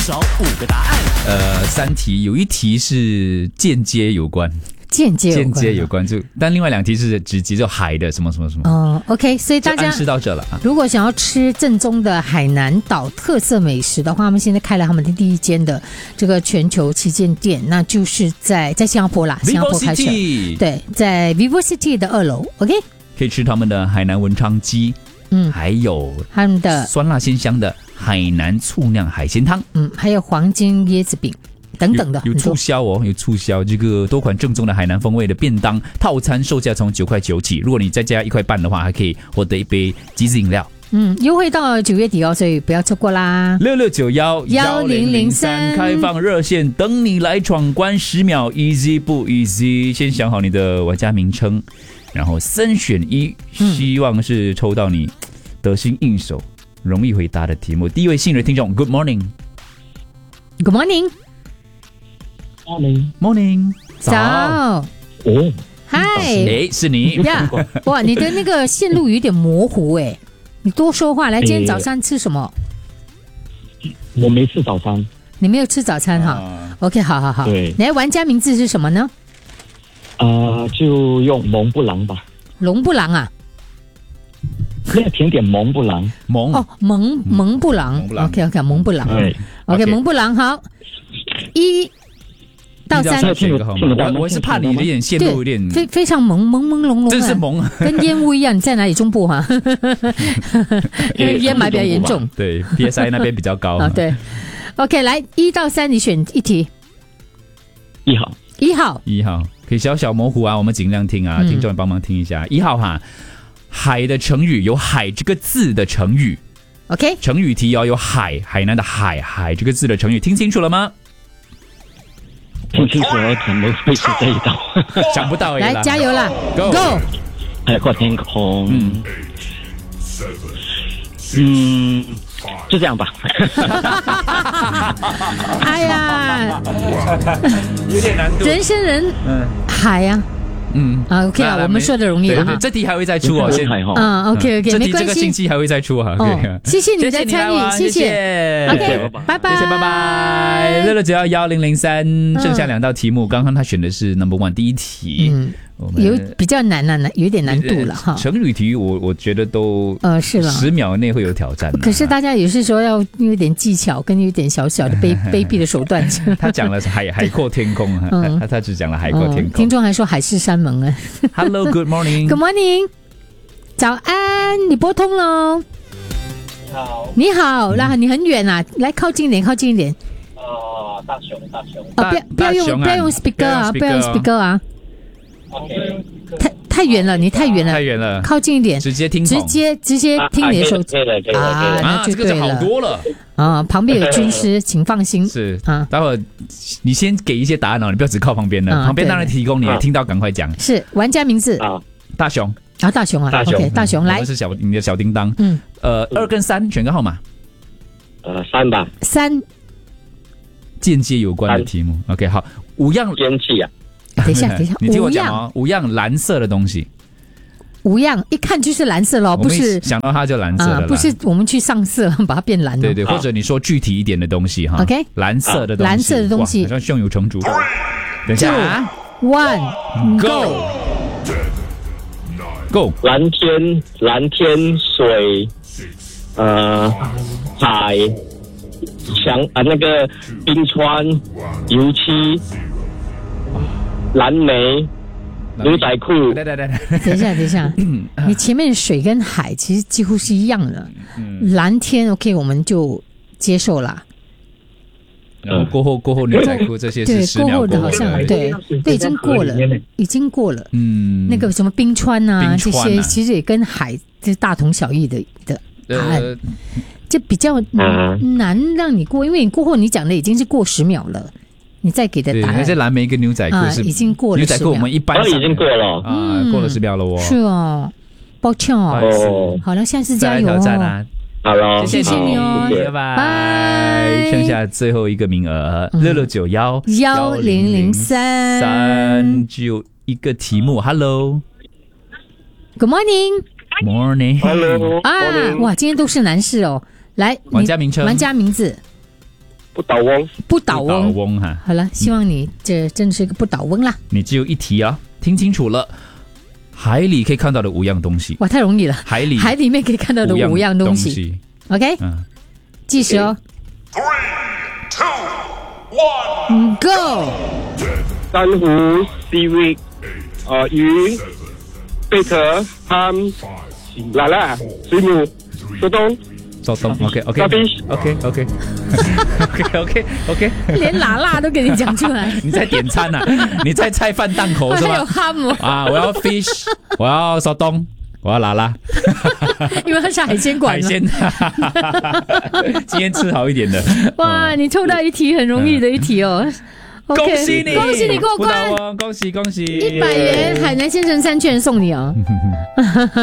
找5个答案。 3题，有一题是间接有关。 间接有关，但另外2题是只记着海的什么什么什么。 OK， 所以大家暗示到这了啊。 如果想要吃正宗的海南岛特色美食的话，他们现在开了他们的第一间的这个全球旗舰店，那就是在新加坡啦，新加坡开设，对，在 Vivo City 的2楼 ，OK， 可以吃他们的海南文昌鸡，还有他们的酸辣鲜香的海南醋酿海鲜汤， 还有黄金椰子饼。等等的有促销哦，有促销，这个多款正宗的海南风味的便当套餐售价从9.9块起，如果你再加1块半的话，还可以获得一杯即食饮料。 优惠到9月底哦，所以不要错过啦。 66911003开放热线等你来闯关，10秒 easy 不 easy？ 先想好你的玩家名称，然后3选1，希望是抽到你得心应手、容易回答的题目。第一位幸运听众 ，Good morning。Good morning。Morning。早。嗨。 是你。 哇，你的那个线路有点模糊哎，你多说话来。今天早上吃什么？ 我没吃早餐。 你没有吃早餐哈？OK， 好。 对。 你的玩家名字是什么呢？ 就用蒙布朗吧。 龙布朗啊？ 那个甜点蒙布朗。 蒙布朗。OK， 蒙布朗。OK， 蒙布朗好。1到3， 我是怕你有点线路有点非常朦胧， 真是蒙， 跟烟雾一样。你在哪里？中部哈？因为烟霾比较严重。 对 ，PSI 那边比较高。 对。OK， 来1到3，你选1题。 1号， 可以小模糊啊，我们尽量听啊，听众帮忙听一下。1号哈，海的成语有海这个字的成语。 OK， 成语题有海南的海这个字的成语，听清楚了吗？ 听清楚了，怎么会是这一道？ 想不到来，加油啦 ！Go！ 海阔天空。就这样吧。 哎呀， 有点难度。 人生人，海呀。OK 啊，我们说的容易了。这题还会再出哦 ，OK， 这没关系， 这个星期还会再出啊。 谢谢你的参与，谢谢。OK， 拜拜， 谢谢，拜拜。66911003，剩下2道题目，刚刚他选的是 number 1第一题， 有比较难有点难度了哈。 成语题我觉得都是了 ，10秒内会有挑战。 可是大家也是说要有点技巧，跟有点小小的卑鄙的手段。 他讲了海阔天空，他只讲了海阔天空。 听众还说海誓山盟啊。 Hello，Good morning。Good morning， 早安，你拨通喽。你好，那你很远啊，来靠近一点。 大熊。 不要用 speaker 啊，不要用 speaker 啊。太远了，你太远了，靠近一点， 直接听你的手机啊，这个就好多了啊。旁边有军师，请放心。 是啊，待会儿你先给一些答案哦，你不要只靠旁边的，旁边当然提供，你也听到赶快讲。 是玩家名字大熊大熊啊 ，OK， 大熊来， 我是你的小叮当。2跟3选个号码。 3吧。 3， 间接有关的题目。OK， 好，5样天气啊。 等一下， 你听我讲哦，5样蓝色的东西。 5样一看就是蓝色咯，不是想到它就蓝色的， 不是我们去上色把它变蓝了。 对，或者你说具体一点的东西哈。 OK， 蓝色的东西， 好像胸有成竹。等一下 ，1 Go。 蓝天水，海。那个冰川、油漆、蓝莓、牛仔裤。 等一下，你前面水跟海其实几乎是一样的。蓝天 OK， 我们就接受了。 然后过后牛仔裤这些是10秒过的， 好像对，已经过了。那个什么冰川啊这些，其实也跟海这大同小异的答案。这比较难让你过，因为你过后你讲的已经是过10秒了，你再给的答案。 那些蓝莓跟牛仔裤是已经过了10秒。 牛仔裤我们一般已经过了过了10秒了哦。 是哦，抱歉哦。好了，下次加油哦。 好了， 谢谢你哦， 拜拜。剩下最后一个名额，66911003，只有一个题目。Hello，Good morning。Hello， 哇，今天都是男士哦。来， 玩家名称， 玩家名字。 不倒翁。 不倒翁哈。 好了，希望你这真是一个不倒翁啦。 你只有一题啊，听清楚了。海里可以看到的5样东西。 哇，太容易了。海里面可以看到的5样东西。OK， 计时哦。3、2、1 ，Go。 珊瑚、seaweed、鱼、贝壳、ham、喇喇、水母、 手动 OK， 连喇喇都给你讲出来。 你在点餐啊？你在菜饭档口是吧？ 还有 ham 啊，我要 fish， 我要手动，我要喇喇。 因为它是海鲜馆嘛。海鲜， 今天吃好一点的。 哇，你抽到一题很容易的一题哦。 恭喜你， 恭喜你过关！ 恭喜！100 元海南先生3券送你哦。